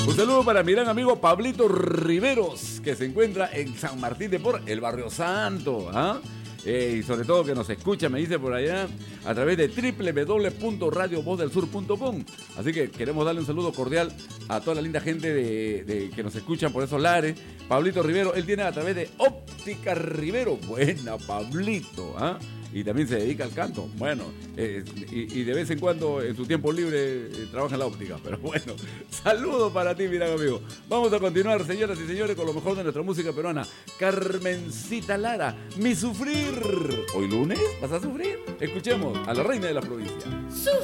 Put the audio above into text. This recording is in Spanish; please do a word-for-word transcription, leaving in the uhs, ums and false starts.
Un saludo para mi gran amigo Pablito Riveros, que se encuentra en San Martín de Porres, el Barrio Santo, ¿ah? Eh, y sobre todo que nos escucha, me dice por allá, a través de doble u doble u doble u punto radio voz del sur punto com. Así que queremos darle un saludo cordial a toda la linda gente de, de, que nos escuchan por esos lares. Pablito Rivero, él tiene a través de Óptica Rivero. Buena, Pablito, ¿ah? Y también se dedica al canto. Bueno, eh, y, y de vez en cuando en su tiempo libre eh, trabaja en la óptica. Pero bueno, saludos para ti, mi gran amigo. Vamos a continuar, señoras y señores, con lo mejor de nuestra música peruana. Carmencita Lara, Mi Sufrir. ¿Hoy lunes vas a sufrir? Escuchemos a la reina de la provincia. Sufrir.